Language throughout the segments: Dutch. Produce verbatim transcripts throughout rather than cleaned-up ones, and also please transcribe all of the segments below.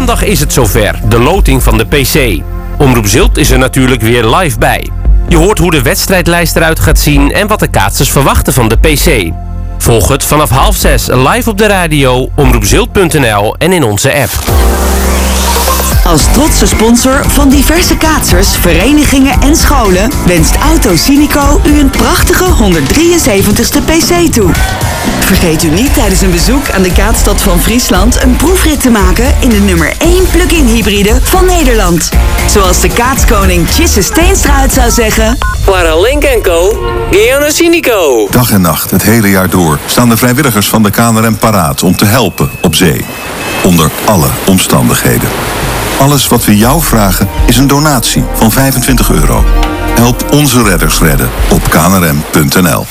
Maandag is het zover, de loting van de P C. Omroep Zilt is er natuurlijk weer live bij. Je hoort hoe de wedstrijdlijst eruit gaat zien en wat de kaatsers verwachten van de P C. Volg het vanaf half zes live op de radio, omroep zilt punt n l en in onze app. Als trotse sponsor van diverse kaatsers, verenigingen en scholen wenst Auto Cynico u een prachtige honderddrieënzeventigste P C toe. Vergeet u niet tijdens een bezoek aan de Kaatstad van Friesland een proefrit te maken in de nummer één plug-in hybride van Nederland. Zoals de kaatskoning Tjisse Steenstra het zou zeggen: Para Link en Co, Geo Cynico. Dag en nacht, het hele jaar door, staan de vrijwilligers van de K N R M paraat om te helpen op zee. Onder alle omstandigheden. Alles wat we jou vragen is een donatie van vijfentwintig euro. Help onze redders redden op k n r m punt n l.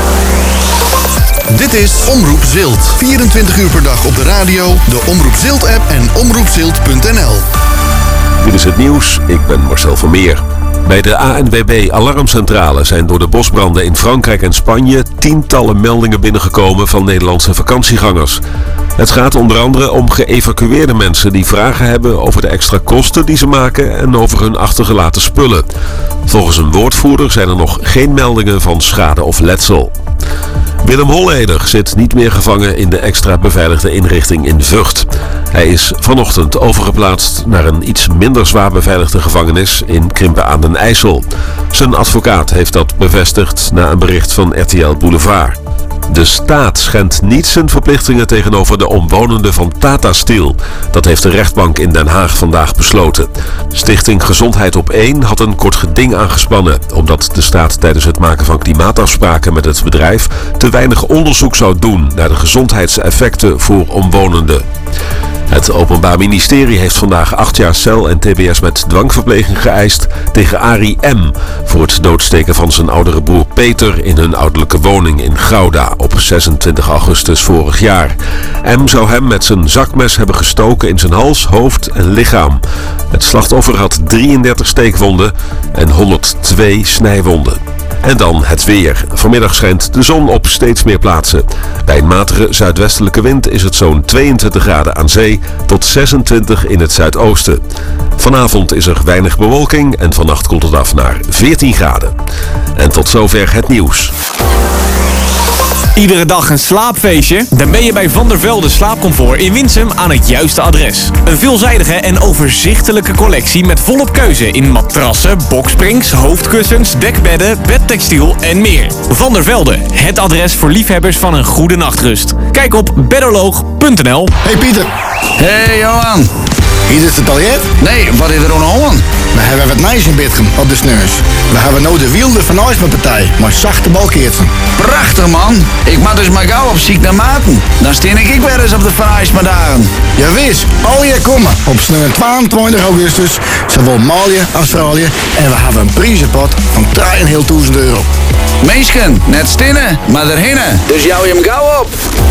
Dit is Omroep Zilt. vierentwintig uur per dag op de radio, de Omroep Zilt-app en omroep zilt punt n l. Dit is het nieuws, ik ben Marcel Vermeer. Bij de A N W B Alarmcentrale zijn door de bosbranden in Frankrijk en Spanje tientallen meldingen binnengekomen van Nederlandse vakantiegangers. Het gaat onder andere om geëvacueerde mensen die vragen hebben over de extra kosten die ze maken en over hun achtergelaten spullen. Volgens een woordvoerder zijn er nog geen meldingen van schade of letsel. Willem Holleder zit niet meer gevangen in de extra beveiligde inrichting in Vught. Hij is vanochtend overgeplaatst naar een iets minder zwaar beveiligde gevangenis in Krimpen aan den IJssel. Zijn advocaat heeft dat bevestigd na een bericht van R T L Boulevard. De staat schendt niet zijn verplichtingen tegenover de omwonenden van Tata Steel. Dat heeft de rechtbank in Den Haag vandaag besloten. Stichting Gezondheid op één had een kort geding aangespannen, omdat de staat tijdens het maken van klimaatafspraken met het bedrijf te weinig onderzoek zou doen naar de gezondheidseffecten voor omwonenden. Het Openbaar Ministerie heeft vandaag acht jaar cel en T B S met dwangverpleging geëist tegen Arie M. voor het doodsteken van zijn oudere broer Peter in hun ouderlijke woning in Gouda op zesentwintig augustus vorig jaar. M zou hem met zijn zakmes hebben gestoken in zijn hals, hoofd en lichaam. Het slachtoffer had drieëndertig steekwonden en honderdtwee snijwonden. En dan het weer. Vanmiddag schijnt de zon op steeds meer plaatsen. Bij een matige zuidwestelijke wind is het zo'n tweeëntwintig graden aan zee tot zesentwintig in het zuidoosten. Vanavond is er weinig bewolking en vannacht koelt het af naar veertien graden. En tot zover het nieuws. Iedere dag een slaapfeestje? Dan ben je bij Van der Velde Slaapcomfort in Winsum aan het juiste adres. Een veelzijdige en overzichtelijke collectie met volop keuze in matrassen, boksprings, hoofdkussens, dekbedden, bedtextiel en meer. Van der Velde, het adres voor liefhebbers van een goede nachtrust. Kijk op bedoloog punt n l. Hey Pieter. Hey Johan. Hier is het biljet? Nee, wat is er aan de hand? We hebben wat nijs in Bitgen op de sneus. We hebben nou de wilde van partij, maar zachte balkeertsen. Prachtig man. Ik mag dus maar gauw op ziek naar Maarten. Dan steen ik weer eens op de Van dagen. Ja wist, al je komen op snel tweeëntwintig augustus, zowel Malië, Australië en we hebben een prijzenpot van drieënhalfduizend euro. Meesken, net stinnen, maar erhinnen. Dus jou je hem gauw op.